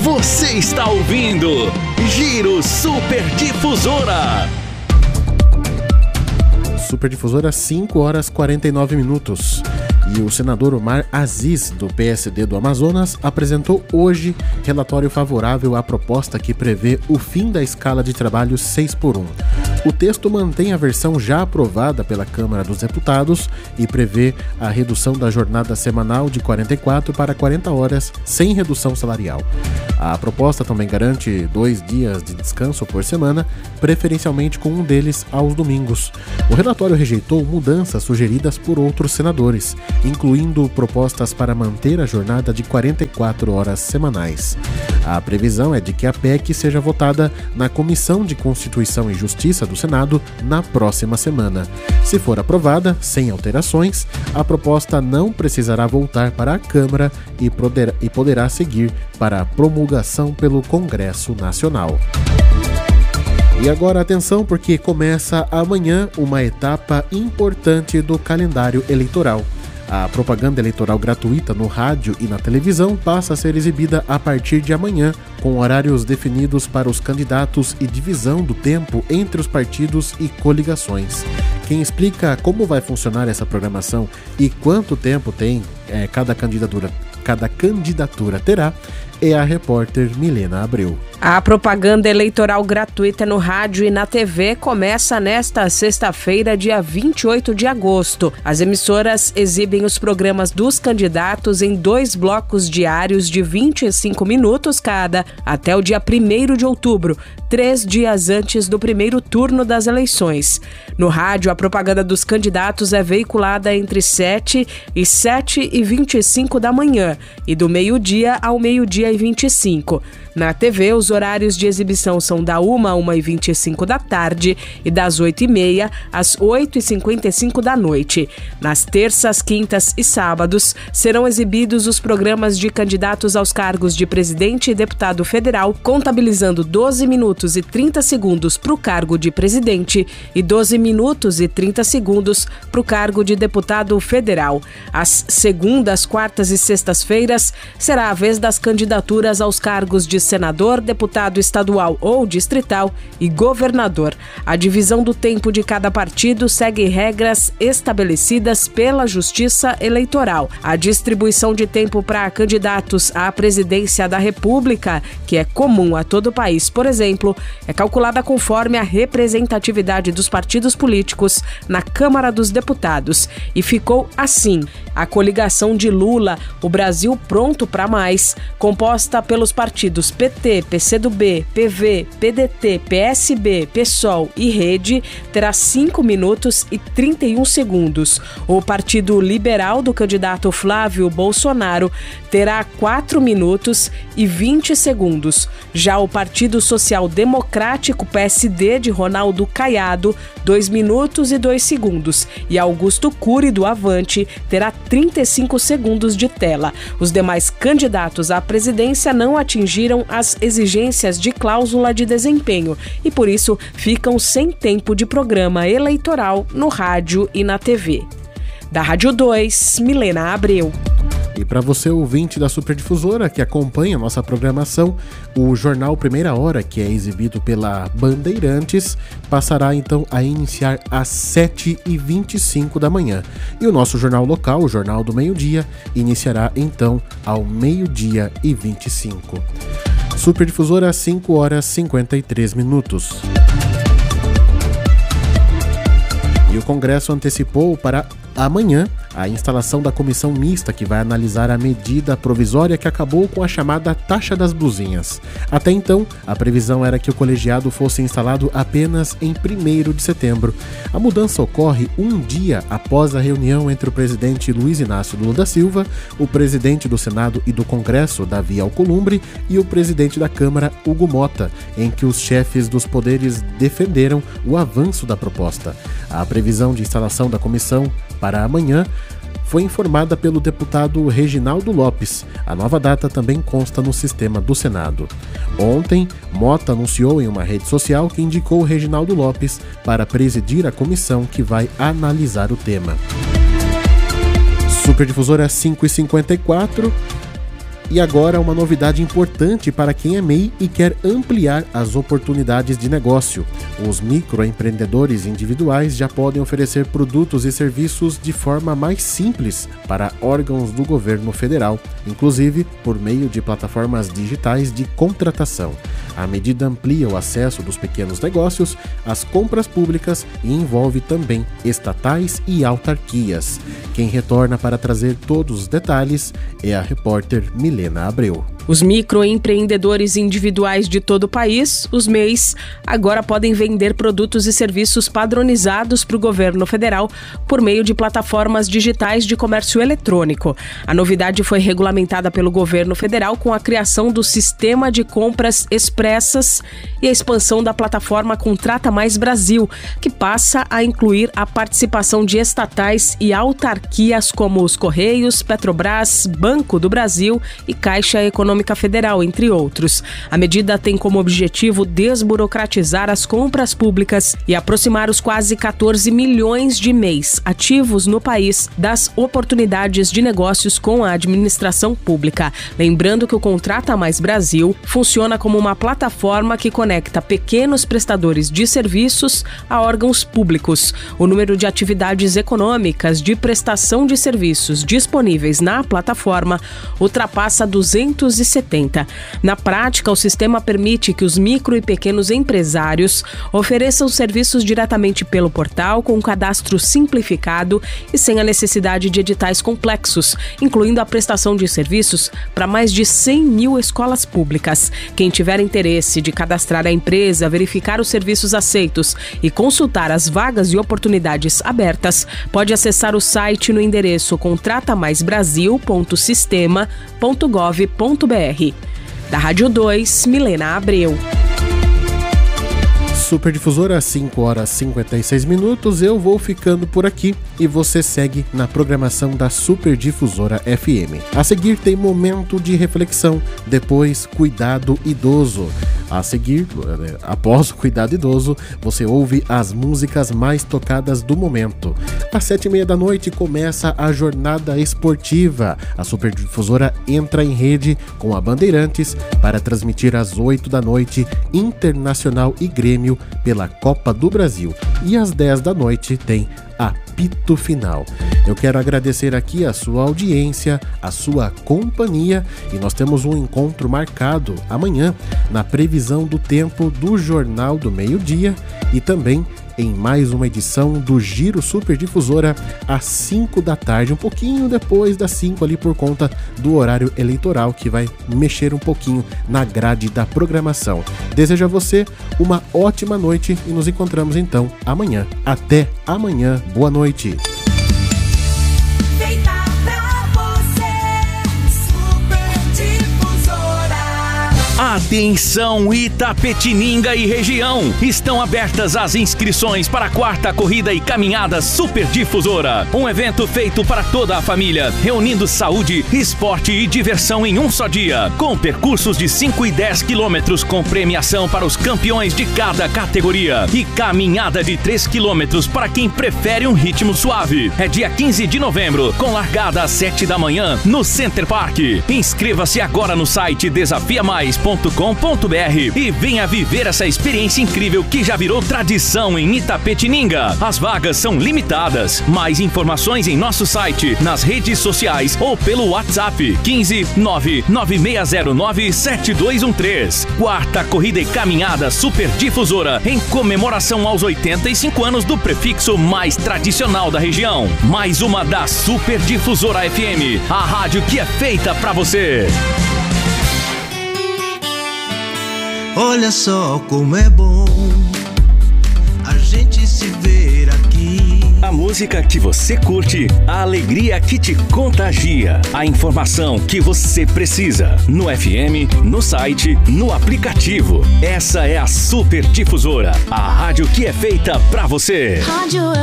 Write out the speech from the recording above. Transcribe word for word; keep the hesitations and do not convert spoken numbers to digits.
Você está ouvindo Giro Super Difusora. Super Difusora, cinco horas e quarenta e nove minutos. E o senador Omar Aziz, do P S D do Amazonas, apresentou hoje relatório favorável à proposta que prevê o fim da escala de trabalho seis por um. O texto mantém a versão já aprovada pela Câmara dos Deputados e prevê a redução da jornada semanal de quarenta e quatro para quarenta horas, sem redução salarial. A proposta também garante dois dias de descanso por semana, preferencialmente com um deles aos domingos. O relatório rejeitou mudanças sugeridas por outros senadores, incluindo propostas para manter a jornada de quarenta e quatro horas semanais. A previsão é de que a P E C seja votada na Comissão de Constituição e Justiça do Senado na próxima semana. Se for aprovada, sem alterações, a proposta não precisará voltar para a Câmara e poderá, e poderá seguir para a promulgação pelo Congresso Nacional. E agora atenção, porque começa amanhã uma etapa importante do calendário eleitoral. A propaganda eleitoral gratuita no rádio e na televisão passa a ser exibida a partir de amanhã, com horários definidos para os candidatos e divisão do tempo entre os partidos e coligações. Quem explica como vai funcionar essa programação e quanto tempo tem é, cada candidatura, cada candidatura terá é a repórter Milena Abreu. A propaganda eleitoral gratuita no rádio e na T V começa nesta sexta-feira, dia vinte e oito de agosto. As emissoras exibem os programas dos candidatos em dois blocos diários de vinte e cinco minutos cada, até o dia primeiro de outubro, três dias antes do primeiro turno das eleições. No rádio, a propaganda dos candidatos é veiculada entre sete e sete e vinte e cinco da manhã e do meio-dia ao meio-dia e vinte e cinco. Na T V, os horários de exibição são da uma a uma e vinte e cinco da tarde e das oito e meia às oito e cinquenta e cinco da noite. Nas terças, quintas e sábados, serão exibidos os programas de candidatos aos cargos de presidente e deputado federal, contabilizando doze minutos e trinta segundos para o cargo de presidente e doze minutos e trinta segundos para o cargo de deputado federal. Às segundas, quartas e sextas-feiras, será a vez das candidaturas aos cargos de senador, deputado estadual ou distrital e governador. A divisão do tempo de cada partido segue regras estabelecidas pela Justiça Eleitoral. A distribuição de tempo para candidatos à presidência da República, que é comum a todo o país, por exemplo, é calculada conforme a representatividade dos partidos políticos na Câmara dos Deputados e ficou assim. A coligação de Lula, o Brasil Pronto para Mais, composta pelos partidos P T, P C do B, P V, P D T, P S B, PSOL e Rede, terá cinco minutos e trinta e um segundos. O Partido Liberal do candidato Flávio Bolsonaro terá quatro minutos e vinte segundos. Já o Partido Social Democrático, P S D, de Ronaldo Caiado, dois minutos e dois segundos. E Augusto Cury, do Avante, terá trinta e cinco segundos de tela. Os demais candidatos à presidência não atingiram as exigências de cláusula de desempenho e, por isso, ficam sem tempo de programa eleitoral no rádio e na T V. Da Rádio dois, Milena Abreu. E para você, ouvinte da Super Difusora, que acompanha a nossa programação, o Jornal Primeira Hora, que é exibido pela Bandeirantes, passará então a iniciar às sete e vinte e cinco da manhã. E o nosso jornal local, o Jornal do Meio-Dia, iniciará então ao meio-dia e vinte e cinco. Super Difusora, cinco horas e cinquenta e três minutos. E o Congresso antecipou para amanhã a instalação da comissão mista que vai analisar a medida provisória que acabou com a chamada taxa das blusinhas. Até então, a previsão era que o colegiado fosse instalado apenas em primeiro de setembro. A mudança ocorre um dia após a reunião entre o presidente Luiz Inácio Lula da Silva, o presidente do Senado e do Congresso, Davi Alcolumbre, e o presidente da Câmara, Hugo Mota, em que os chefes dos poderes defenderam o avanço da proposta. A previsão de instalação da comissão para amanhã foi informada pelo deputado Reginaldo Lopes. A nova data também consta no sistema do Senado. Ontem, Mota anunciou em uma rede social que indicou Reginaldo Lopes para presidir a comissão que vai analisar o tema. Super Difusora cinco e cinquenta e quatro. E agora uma novidade importante para quem é M E I e quer ampliar as oportunidades de negócio. Os microempreendedores individuais já podem oferecer produtos e serviços de forma mais simples para órgãos do governo federal, inclusive por meio de plataformas digitais de contratação. A medida amplia o acesso dos pequenos negócios às compras públicas e envolve também estatais e autarquias. Quem retorna para trazer todos os detalhes é a repórter Milena Abreu. Os microempreendedores individuais de todo o país, os M E Is, agora podem vender produtos e serviços padronizados para o governo federal por meio de plataformas digitais de comércio eletrônico. A novidade foi regulamentada pelo governo federal com a criação do Sistema de Compras Expressas e a expansão da plataforma Contrata Mais Brasil, que passa a incluir a participação de estatais e autarquias como os Correios, Petrobras, Banco do Brasil e Caixa Econômica Federal, entre outros. A medida tem como objetivo desburocratizar as compras públicas e aproximar os quase quatorze milhões de M E Is ativos no país das oportunidades de negócios com a administração pública. Lembrando que o Contrata Mais Brasil funciona como uma plataforma que conecta pequenos prestadores de serviços a órgãos públicos. O número de atividades econômicas de prestação de serviços disponíveis na plataforma ultrapassa duzentos e setenta. Na prática, o sistema permite que os micro e pequenos empresários ofereçam serviços diretamente pelo portal, com um cadastro simplificado e sem a necessidade de editais complexos, incluindo a prestação de serviços para mais de cem mil escolas públicas. Quem tiver interesse de cadastrar a empresa, verificar os serviços aceitos e consultar as vagas e oportunidades abertas, pode acessar o site no endereço contrata mais brasil ponto sistema ponto gov ponto br. Da Rádio dois, Milena Abreu. Superdifusora, cinco horas e cinquenta e seis minutos. Eu vou ficando por aqui e você segue na programação da Superdifusora F M. A seguir tem momento de reflexão, depois Cuidado Idoso. A seguir, após o Cuidado Idoso, você ouve as músicas mais tocadas do momento. Às sete e meia da noite começa a jornada esportiva. A Superdifusora entra em rede com a Bandeirantes para transmitir às oito da noite Internacional e Grêmio pela Copa do Brasil. E às dez da noite tem apito final. Eu quero agradecer aqui a sua audiência, a sua companhia, e nós temos um encontro marcado amanhã na previsão do tempo do Jornal do Meio-Dia e também em mais uma edição do Giro Superdifusora às cinco da tarde, um pouquinho depois das cinco ali por conta do horário eleitoral que vai mexer um pouquinho na grade da programação. Desejo a você uma ótima noite e nos encontramos então amanhã. Até amanhã. Boa noite. Atenção Itapetininga e região! Estão abertas as inscrições para a quarta corrida e caminhada Superdifusora. Um evento feito para toda a família, reunindo saúde, esporte e diversão em um só dia. Com percursos de cinco e dez quilômetros com premiação para os campeões de cada categoria. E caminhada de três quilômetros para quem prefere um ritmo suave. É dia quinze de novembro, com largada às sete da manhã no Center Park. Inscreva-se agora no site desafia mais ponto com ponto br e venha viver essa experiência incrível que já virou tradição em Itapetininga. As vagas são limitadas. Mais informações em nosso site, nas redes sociais ou pelo WhatsApp quinze nove nove seis zero nove sete dois um três. Quarta corrida e caminhada Superdifusora em comemoração aos oitenta e cinco anos do prefixo mais tradicional da região. Mais uma da Superdifusora F M, a rádio que é feita pra você. Olha só como é bom a gente se ver aqui. A música que você curte, a alegria que te contagia, a informação que você precisa. No F M, no site, no aplicativo. Essa é a Superdifusora, a rádio que é feita pra você. Rádio